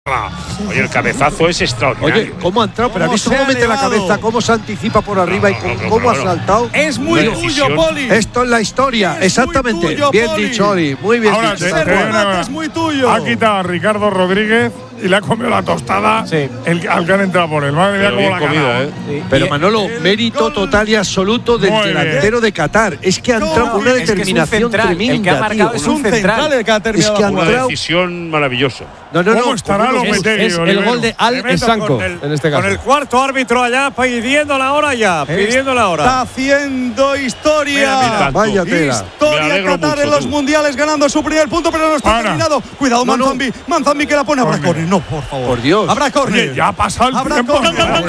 Oye, el cabezazo es extraordinario. Oye, ¿cómo ha entrado? Pero ha visto cómo mete la cabeza, cómo se anticipa por arriba y cómo ha saltado. Es muy tuyo, Poli. Esto es la historia, es exactamente. Tuyo, bien Poli. dicho, Oli. Muy bien Ahora dicho. Es muy tuyo. Ha quitado a Ricardo Rodríguez y le ha comido la tostada al que han entrado por él. Madre mía, cómo la ha ganado. Sí. Pero Manolo, mérito total y absoluto del delantero de Qatar. Es que ha entrado con una determinación tremenda. El que ha marcado es un central el que ha terminado. Es que ha Una entrado. decisión maravillosa. ¿Cómo estará Lopetegui? Es el gol de Al Sanko, en este caso. Con el cuarto árbitro allá pidiendo la hora ya. Pidiendo la hora. Está haciendo historia. Mira, Vaya tela. Historia Qatar en los mundiales ganando su primer punto, pero no está terminado. Cuidado, Manzambi. Manzambi que la pone. Habrá córner. No, por favor. Por Dios. Habrá córner. Oye, ya ha pasado el Habrá tiempo.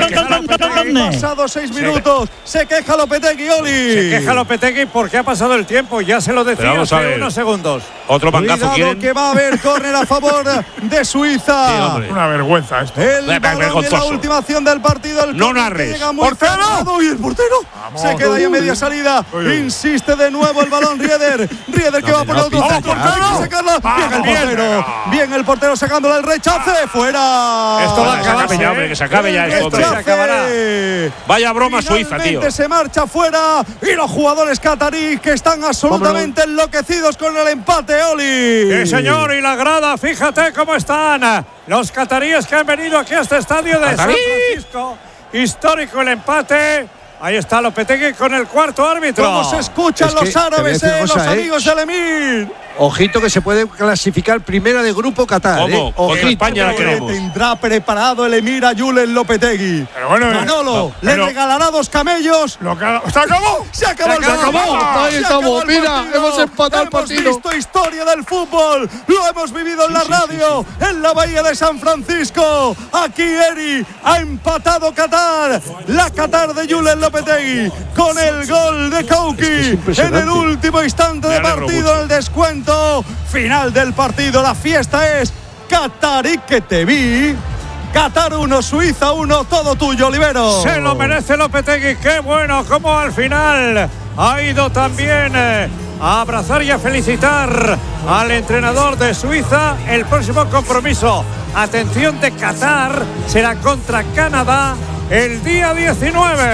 Han pasado 6 minutos. Se queja Lopetegui, Oli. Se queja Lopetegui porque ha pasado el tiempo. Ya se lo decía vamos a hace ver. unos segundos. Otro bancazo Cuidado quieren. que va a haber córner a favor de Suiza. Sí, hombre. Una vergüenza esto. El balón en la vergonzoso. última acción del partido. El No córner narres. que llega muy ¡Portero! cerrado. Y el portero se queda ahí a media salida. Insiste de nuevo el balón Rieder. Rieder que va por el otro pita centro. ya. Hay que sacarla. Bien el portero. Bien el portero sacándola el rechace. Fuera. Esto va a acabar ya, hombre, que se acabe ya esto, hombre. Se acabará. Vaya broma Suiza, tío. Finalmente se marcha fuera. Y los jugadores cataríes que están absolutamente enloquecidos con el empate, Oli. Sí, señor. Y la grada, fíjate cómo están. Los cataríes que han venido aquí a este estadio de San Francisco. Histórico el empate. Ahí está Lopetegui con el cuarto árbitro. ¿Cómo se escuchan Es que los árabes, te voy a decir una los cosa, amigos del Emir? Ojito que se puede clasificar primera de grupo Qatar. ¿Cómo? Contra Ojito. España la queremos. Tendrá preparado el Emir a Julen Lopetegui. Pero bueno, Manolo, le pero- regalará 2 camellos. ¡Se acabó! Se acabó el Se acabó. partido. Ahí Se estamos. acabó el Mira, partido. hemos empatado el partido. Hemos visto historia del fútbol. Lo hemos vivido en la radio, en la bahía de San Francisco. Aquí Eri ha empatado Qatar. La Qatar de Julen Lopetegui con el gol de Kouki en impresionante. el último instante de alegro partido, mucho. en el descuento final del partido. La fiesta es Qatarí que te vi. Qatar 1, Suiza 1, todo tuyo, Olivero. Se lo merece Lopetegui, qué bueno, como al final ha ido también a abrazar y a felicitar al entrenador de Suiza. El próximo compromiso, atención, de Qatar será contra Canadá el día 19.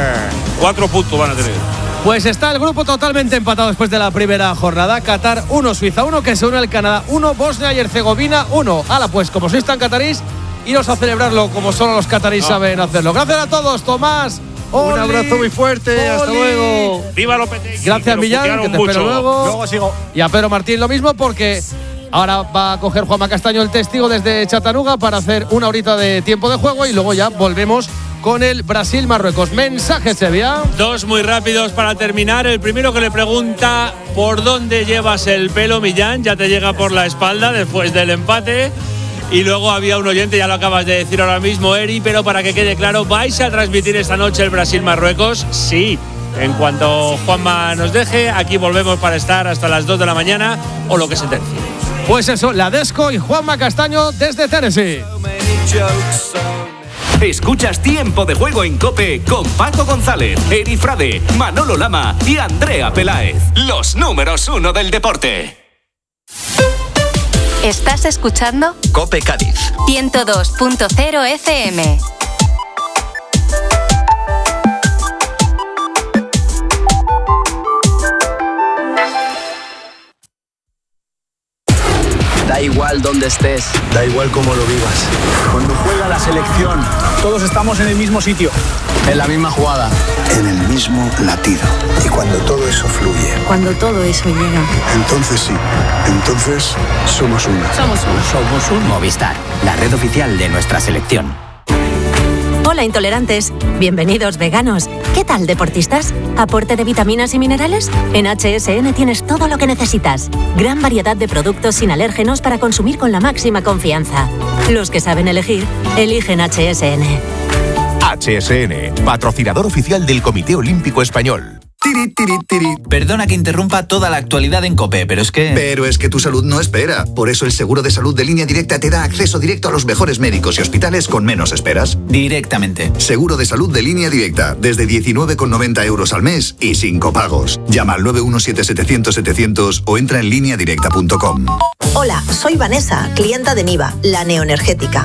4 puntos van a tener. Pues está el grupo totalmente empatado después de la primera jornada. Qatar 1, Suiza 1, que se une al Canadá 1, Bosnia y Herzegovina 1. Hala, pues como sois tan catarís, iros a celebrarlo como solo los catarís saben hacerlo. Gracias a todos, Tomás. Un Oli, abrazo muy fuerte. Hasta Oli. luego. Viva Lopetegui. Gracias, lo Millán, putearon que te mucho. espero luego. Luego sigo. Y a Pedro Martín lo mismo, porque ahora va a coger Juanma Castaño el testigo desde Chattanooga para hacer una horita de tiempo de juego y luego ya volvemos con el Brasil-Marruecos. Mensaje, Sevilla. 2 muy rápidos para terminar. El primero que le pregunta por dónde llevas el pelo, Millán. Ya te llega por la espalda después del empate. Y luego había un oyente, ya lo acabas de decir ahora mismo, Eri, pero para que quede claro, ¿vais a transmitir esta noche el Brasil-Marruecos? Sí. En cuanto Juanma nos deje, aquí volvemos para estar hasta las 2 de la mañana o lo que sentencie. Pues eso, la Desco y Juanma Castaño desde Tennessee. Escuchas Tiempo de Juego en COPE con Paco González, Eri Frade, Manolo Lama y Andrea Peláez. Los números 1 del deporte. ¿Estás escuchando? COPE Cádiz. 102.0 FM. Da igual donde estés, da igual cómo lo vivas. Cuando juega la selección, todos estamos en el mismo sitio, en la misma jugada, en el mismo latido. Y cuando todo eso fluye, Cuando todo eso llega. entonces sí, entonces somos uno. Somos un Movistar, la red oficial de nuestra selección. Hola, intolerantes. Bienvenidos, veganos. ¿Qué tal, deportistas? ¿Aporte de vitaminas y minerales? En HSN tienes todo lo que necesitas. Gran variedad de productos sin alérgenos para consumir con la máxima confianza. Los que saben elegir, eligen HSN. HSN, patrocinador oficial del Comité Olímpico Español. Perdona que interrumpa toda la actualidad en COPE, pero es que tu salud no espera. Por eso el seguro de salud de Línea Directa te da acceso directo a los mejores médicos y hospitales con menos esperas. Directamente. Seguro de salud de Línea Directa, desde 19,90 € al mes y sin copagos. Llama al 917-700-700 o entra en lineadirecta.com. Hola, soy Vanessa, clienta de Niva, la neoenergética.